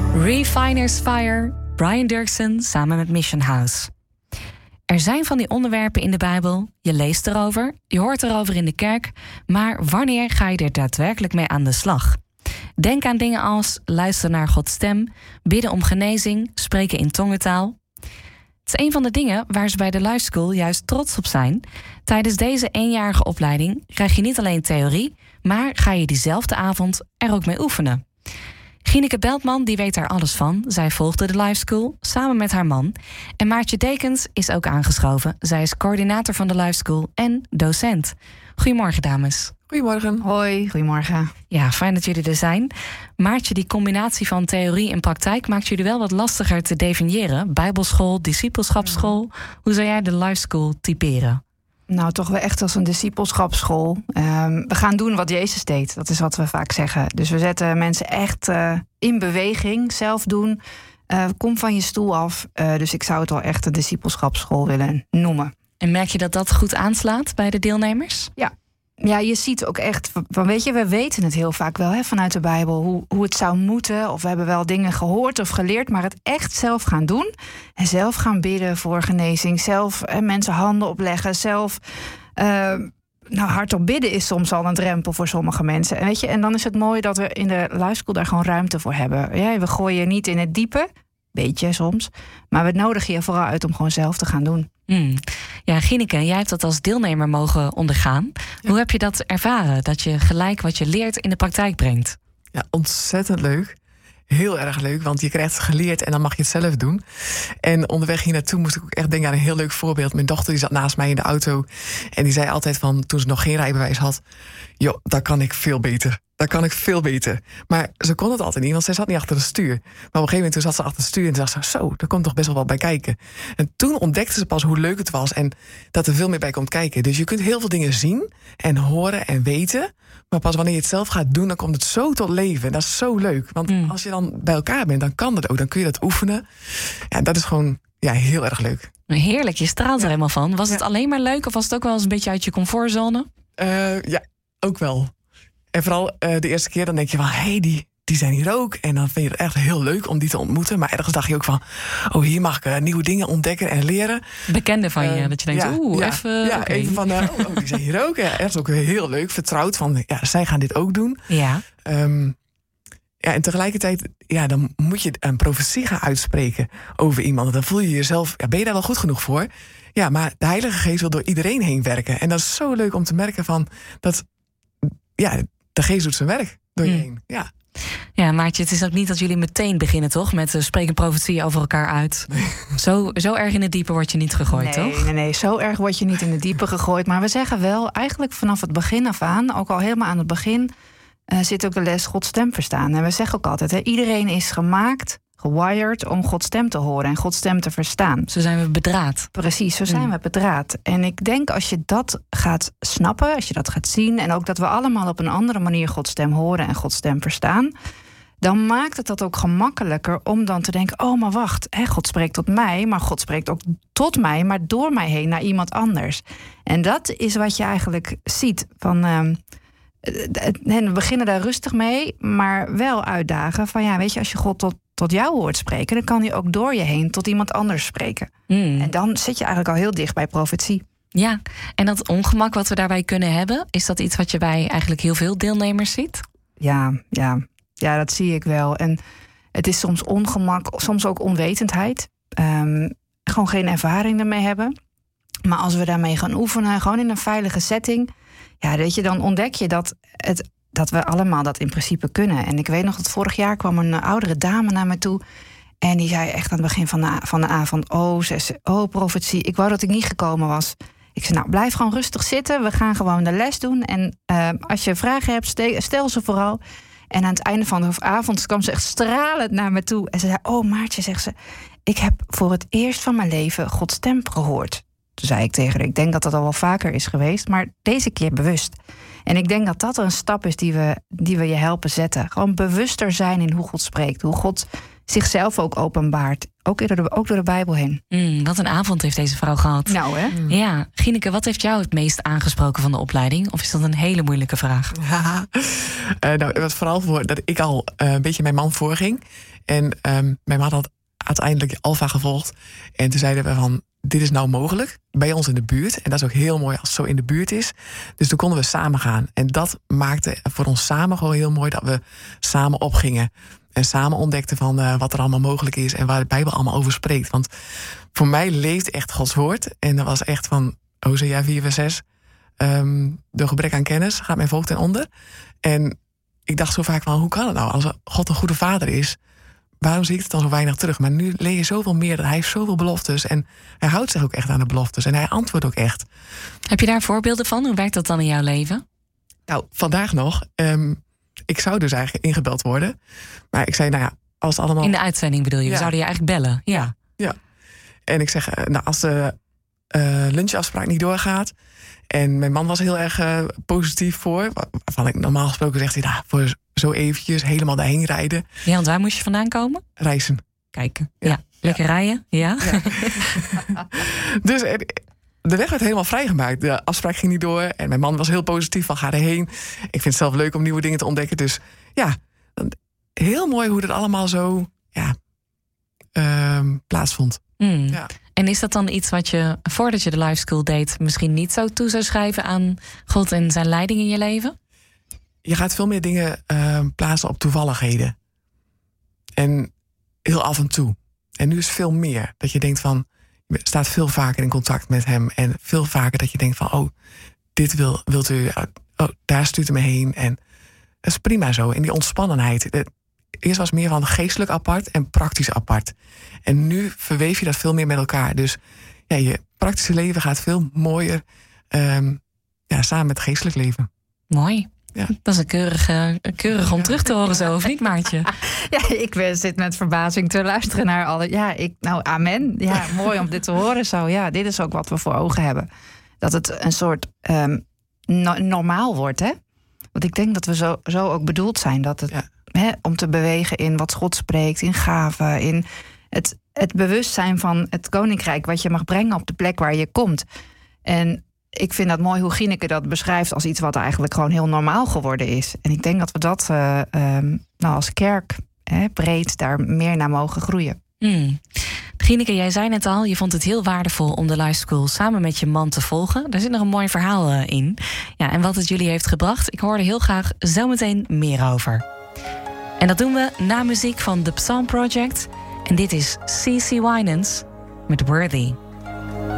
Refiner's Fire, Brian Dirksen samen met Mission House. Er zijn van die onderwerpen in de Bijbel, je leest erover, je hoort erover in de kerk, maar wanneer ga je er daadwerkelijk mee aan de slag? Denk aan dingen als luisteren naar Gods stem, bidden om genezing, spreken in tongentaal. Het is een van de dingen waar ze bij de Life School juist trots op zijn. Tijdens deze 1-jarige opleiding krijg je niet alleen theorie, maar ga je diezelfde avond er ook mee oefenen. Gineke Beltman die weet daar alles van. Zij volgde de Life School samen met haar man. En Maartje Dekens is ook aangeschoven. Zij is coördinator van de Life School en docent. Goedemorgen, dames. Goedemorgen. Hoi, goedemorgen. Ja, fijn dat jullie er zijn. Maartje, die combinatie van theorie en praktijk maakt jullie wel wat lastiger te definiëren. Bijbelschool, discipelschapsschool. Hoe zou jij de Life School typeren? Nou, toch wel echt als een discipelschapsschool. We gaan doen wat Jezus deed. Dat is wat we vaak zeggen. Dus we zetten mensen echt in beweging, zelf doen. Kom van je stoel af. Dus ik zou het wel echt een discipelschapsschool willen noemen. En merk je dat dat goed aanslaat bij de deelnemers? Ja, je ziet ook echt van, weet je, we weten het heel vaak wel vanuit de Bijbel hoe het zou moeten. Of we hebben wel dingen gehoord of geleerd, maar het echt zelf gaan doen. En zelf gaan bidden voor genezing. Zelf mensen handen opleggen. Zelf hardop bidden is soms al een drempel voor sommige mensen. En, weet je, en dan is het mooi dat we in de Life School daar gewoon ruimte voor hebben. Ja, we gooien je niet in het diepe, beetje soms. Maar we nodigen je vooral uit om gewoon zelf te gaan doen. Ja, Gineke, jij hebt dat als deelnemer mogen ondergaan. Ja. Hoe heb je dat ervaren? Dat je gelijk wat je leert in de praktijk brengt? Ja, ontzettend leuk. Heel erg leuk, want je krijgt het geleerd en dan mag je het zelf doen. En onderweg hier naartoe moest ik ook echt denken aan een heel leuk voorbeeld. Mijn dochter die zat naast mij in de auto en die zei altijd van, toen ze nog geen rijbewijs had, joh, daar kan ik veel beter. Dat kan ik veel beter. Maar ze kon het altijd niet, want zij zat niet achter het stuur. Maar op een gegeven moment toen zat ze achter het stuur en dacht ze, zo, daar komt toch best wel wat bij kijken. En toen ontdekte ze pas hoe leuk het was en dat er veel meer bij komt kijken. Dus je kunt heel veel dingen zien en horen en weten. Maar pas wanneer je het zelf gaat doen, dan komt het zo tot leven. Dat is zo leuk. Want als je dan bij elkaar bent, dan kan dat ook. Dan kun je dat oefenen. Ja, dat is gewoon heel erg leuk. Heerlijk, je straalt er helemaal van. Was het alleen maar leuk of was het ook wel eens een beetje uit je comfortzone? Ja, ook wel. En vooral de eerste keer dan denk je van, hé, die zijn hier ook. En dan vind je het echt heel leuk om die te ontmoeten. Maar ergens dacht je ook van, oh, hier mag ik nieuwe dingen ontdekken en leren. Bekende van je, dat je denkt, even... Ja, okay. Even van, die zijn hier ook. Ja, dat is ook heel leuk, vertrouwd van, ja, zij gaan dit ook doen. Ja. En tegelijkertijd, dan moet je een profetie gaan uitspreken over iemand. Dan voel je jezelf, ben je daar wel goed genoeg voor? Ja, maar de Heilige Geest wil door iedereen heen werken. En dat is zo leuk om te merken van, dat, de Geest doet zijn werk door je heen. Ja. Ja, Maartje, het is ook niet dat jullie meteen beginnen, toch? Met spreken profetieën over elkaar uit. Nee. Zo erg in het diepe word je niet gegooid, toch? Nee, zo erg word je niet in het diepe gegooid. Maar we zeggen wel, eigenlijk vanaf het begin af aan, ook al helemaal aan het begin, zit ook de les Gods stem verstaan. En we zeggen ook altijd, iedereen is gemaakt, gewired om Gods stem te horen en Gods stem te verstaan. Zo zijn we bedraad. Precies, zo zijn we bedraad. En ik denk als je dat gaat snappen, als je dat gaat zien, en ook dat we allemaal op een andere manier Gods stem horen en Gods stem verstaan, dan maakt het dat ook gemakkelijker om dan te denken, oh, maar wacht, God spreekt tot mij, maar God spreekt ook tot mij, maar door mij heen naar iemand anders. En dat is wat je eigenlijk ziet van, we beginnen daar rustig mee, maar wel uitdagen van, weet je, als je God tot jou hoort spreken, dan kan hij ook door je heen tot iemand anders spreken. En dan zit je eigenlijk al heel dicht bij profetie. Ja, en dat ongemak wat we daarbij kunnen hebben, is dat iets wat je bij eigenlijk heel veel deelnemers ziet? Ja, dat zie ik wel. En het is soms ongemak, soms ook onwetendheid. Gewoon geen ervaring ermee hebben. Maar als we daarmee gaan oefenen, gewoon in een veilige setting, weet je, dan ontdek je dat we allemaal dat in principe kunnen. En ik weet nog dat vorig jaar kwam een oudere dame naar me toe. En die zei echt aan het begin van de avond, profetie, ik wou dat ik niet gekomen was. Ik zei, nou, blijf gewoon rustig zitten. We gaan gewoon de les doen. En als je vragen hebt, stel ze vooral. En aan het einde van de avond kwam ze echt stralend naar me toe. En ze zei, Maartje, zegt ze, ik heb voor het eerst van mijn leven Gods stem gehoord. Toen zei ik tegen haar, ik denk dat dat al wel vaker is geweest, maar deze keer bewust. En ik denk dat dat een stap is die we je helpen zetten. Gewoon bewuster zijn in hoe God spreekt, hoe God zichzelf ook openbaart. Ook door de Bijbel heen. Wat een avond heeft deze vrouw gehad. Nou, hè? Ja, Gineke, wat heeft jou het meest aangesproken van de opleiding? Of is dat een hele moeilijke vraag? Nou, het was vooral voor dat ik al een beetje mijn man voorging. En mijn man had uiteindelijk Alpha gevolgd. En toen zeiden we van, dit is nou mogelijk bij ons in de buurt. En dat is ook heel mooi als het zo in de buurt is. Dus toen konden we samen gaan. En dat maakte voor ons samen gewoon heel mooi dat we samen opgingen. En samen ontdekten van wat er allemaal mogelijk is en waar de Bijbel allemaal over spreekt. Want voor mij leeft echt Gods woord. En dat was echt van Hosea 4 vers 6. Door gebrek aan kennis gaat mijn volk ten onder. En ik dacht zo vaak van, hoe kan het nou? Als God een goede vader is, waarom zie ik het dan zo weinig terug? Maar nu leer je zoveel meer. Hij heeft zoveel beloftes. En hij houdt zich ook echt aan de beloftes. En hij antwoordt ook echt. Heb je daar voorbeelden van? Hoe werkt dat dan in jouw leven? Nou, vandaag nog. Ik zou dus eigenlijk ingebeld worden. Maar ik zei, nou ja, als het allemaal... In de uitzending bedoel je? Ja. We zouden je eigenlijk bellen. Ja. En ik zeg, nou, als de lunchafspraak niet doorgaat... En mijn man was heel erg positief voor. Waarvan ik normaal gesproken zegt hij, nou, voor zo eventjes helemaal daarheen rijden. Ja, want waar moest je vandaan komen? Reizen. Kijken. Ja. Lekker rijden. Ja. Dus de weg werd helemaal vrijgemaakt. De afspraak ging niet door. En mijn man was heel positief van, ga erheen. Ik vind het zelf leuk om nieuwe dingen te ontdekken. Dus ja, heel mooi hoe dat allemaal zo plaatsvond. Ja. En is dat dan iets wat je, voordat je de Life School deed, misschien niet zo toe zou schrijven aan God en zijn leiding in je leven? Je gaat veel meer dingen plaatsen op toevalligheden. En heel af en toe. En nu is veel meer. Dat je denkt van, je staat veel vaker in contact met hem. En veel vaker dat je denkt van, oh, dit wilt u, daar stuurt u me heen. En dat is prima zo. En die ontspannenheid. Eerst was meer van geestelijk apart en praktisch apart. En nu verweef je dat veel meer met elkaar. Dus ja, je praktische leven gaat veel mooier samen met het geestelijk leven. Mooi. Ja. Dat is een keurig om terug te horen zo, of niet, Maartje? Ja, ik zit met verbazing te luisteren naar alle... Ja, amen. Ja, mooi om dit te horen zo. Ja, dit is ook wat we voor ogen hebben. Dat het een soort normaal wordt, hè? Want ik denk dat we zo ook bedoeld zijn. Dat het, om te bewegen in wat God spreekt, in gaven, in het bewustzijn van het koninkrijk, wat je mag brengen op de plek waar je komt. En ik vind dat mooi hoe Gineke dat beschrijft als iets wat eigenlijk gewoon heel normaal geworden is. En ik denk dat we dat als kerk breed daar meer naar mogen groeien. Gineke, jij zei net al, je vond het heel waardevol om de Life School samen met je man te volgen. Daar zit nog een mooi verhaal in. Ja, en wat het jullie heeft gebracht, ik hoor er heel graag zometeen meer over. En dat doen we na muziek van The Psalm Project. En dit is CeCe Winans met Worthy.